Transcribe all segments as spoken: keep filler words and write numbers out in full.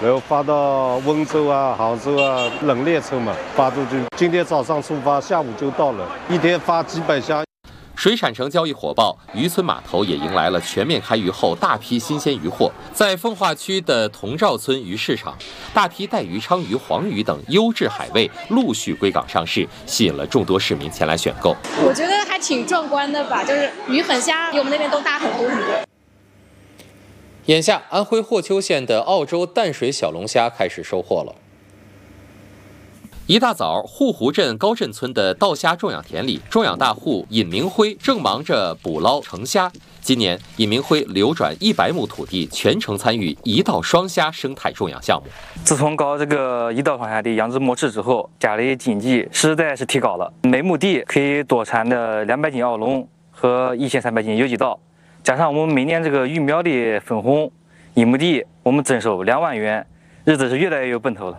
然后发到温州啊、杭州啊冷链车嘛，发出去。今天早上出发，下午就到了，一天发几百箱。 水产城交易火爆，渔村码头也迎来了全面开渔后大批新鲜渔货。在奉化区的同肇村鱼市场，大批带鱼、鲳鱼、黄鱼等优质海味陆续归港上市，吸引了众多市民前来选购。 我觉得还挺壮观的吧，就是鱼很虾比我们那边都大很多很多。 眼下，安徽霍邱县的澳洲淡水小龙虾开始收获了。一大早，护湖镇高镇村的稻虾种养田里，种养大户尹明辉正忙着捕捞成虾。今年，尹明辉流转一百亩土地，全程参与一稻双虾生态种养项目。 自从搞这个一稻双虾的养殖模式之后，家里经济实在是提高了，每亩地可以多产的两百斤澳龙和一千三百斤有机稻，加上我们每年这个鱼苗的分红，一亩地我们增收两万元，日子是越来越有奔头了。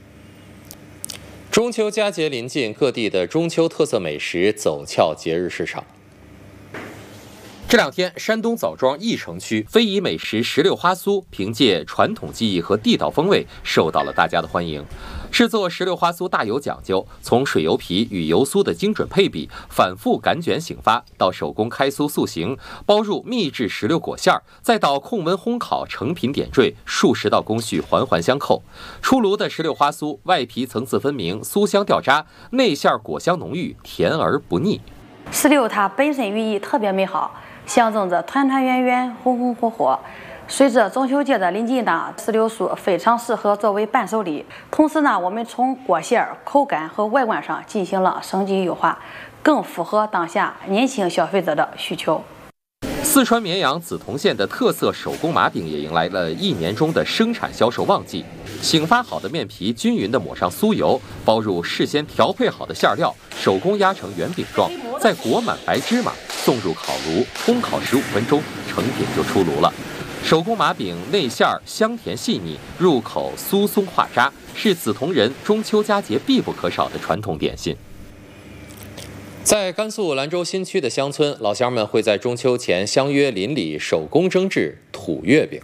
中秋佳节临近，各地的中秋特色美食走俏节日市场。这两天，山东枣庄翼城区非遗美食石榴花酥，凭借传统技艺和地道风味，受到了大家的欢迎。制作石榴花酥大有讲究，从水油皮与油酥的精准配比，反复擀卷醒发，到手工开酥塑形，包入秘制石榴果馅儿，再到控温烘烤成品点缀，数十道工序环环相扣。出炉的石榴花酥，外皮层次分明，酥香掉渣，内馅果香浓郁，甜而不腻。 石榴它本身寓意特别美好，象征着团团圆圆、红红火火。随着中秋节的临近呢，石榴酥非常适合作为伴手礼。同时呢，我们从果馅、口感和外观上进行了升级优化，更符合当下年轻消费者的需求。 四川绵阳梓潼县的特色手工麻饼也迎来了一年中的生产销售旺季。醒发好的面皮均匀地抹上酥油，包入事先调配好的馅料，手工压成圆饼状，再裹满白芝麻，送入烤炉烘烤十五分钟，成品就出炉了。手工麻饼内馅香甜细腻，入口酥松化渣，是梓潼人中秋佳节必不可少的传统点心。在甘肃兰州新区的乡村，老乡们会在中秋前相约邻里手工蒸制土月饼。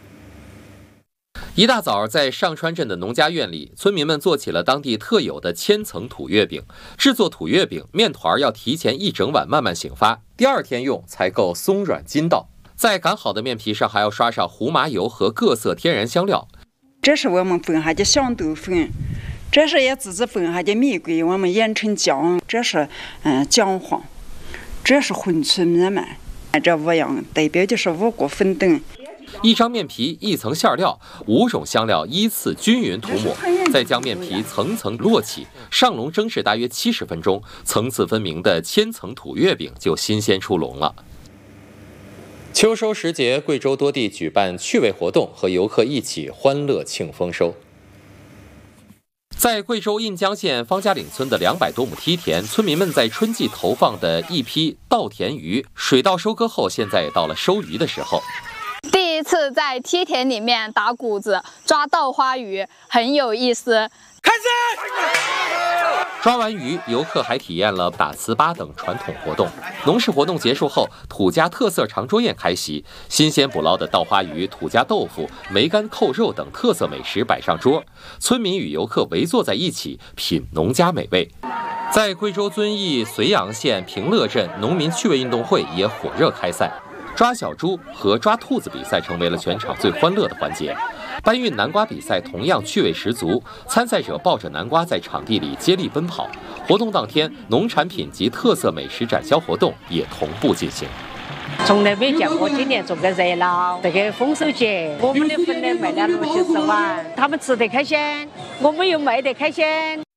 一大早，在上川镇的农家院里，村民们做起了当地特有的千层土月饼。制作土月饼，面团要提前一整晚慢慢醒发，第二天用才够松软筋道。在擀好的面皮上还要刷上胡麻油和各色天然香料。 这是我们粉下的香豆粉，这是也自己粉下的玫瑰，我们研成浆，这是嗯姜黄，这是混粗米饭，这五样代表的是五谷粉等。 一张面皮，一层馅料，五种香料依次均匀涂抹，再将面皮层层摞起，上笼蒸制大约七十分钟，层次分明的千层土月饼就新鲜出笼了。秋收时节，贵州多地举办趣味活动，和游客一起欢乐庆丰收。在贵州印江县方家岭村的两百多亩梯田，村民们在春季投放的一批稻田鱼，水稻收割后，现在也到了收鱼的时候。 第一次在梯田里面打谷子抓稻花鱼，很有意思。 开始！抓完鱼，游客还体验了打糍粑等传统活动。农事活动结束后，土家特色长桌宴开席，新鲜捕捞的稻花鱼、土家豆腐、梅干扣肉等特色美食摆上桌，村民与游客围坐在一起品农家美味。在贵州遵义绥阳县平乐镇，农民趣味运动会也火热开赛。抓小猪和抓兔子比赛成为了全场最欢乐的环节。搬运南瓜比赛同样趣味十足，参赛者抱着南瓜在场地里接力奔跑。活动当天，农产品及特色美食展销活动也同步进行。 从来没见过今年这个热闹，这个丰收节，我们的粉呢卖了六七十碗，他们吃得开心，我们又卖得开心。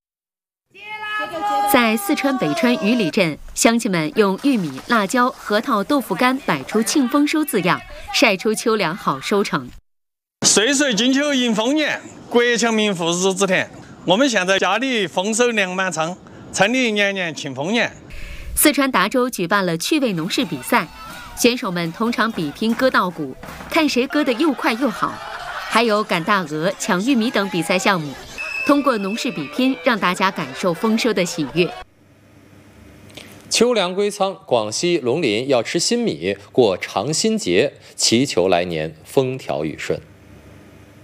在四川北川鱼里镇，乡亲们用玉米、辣椒、核桃、豆腐干摆出庆丰收字样，晒出秋粮好收成。 岁岁金秋迎丰年，国强民富日子甜。我们现在家里丰收粮满仓，村里年年庆丰年。 四川达州举办了趣味农事比赛，选手们同场比拼割稻谷，看谁割得又快又好。还有赶大鹅、抢玉米等比赛项目。通过农事比拼，让大家感受丰收的喜悦。 秋粮归仓，广西龙林要吃新米，过长新节，祈求来年风调雨顺。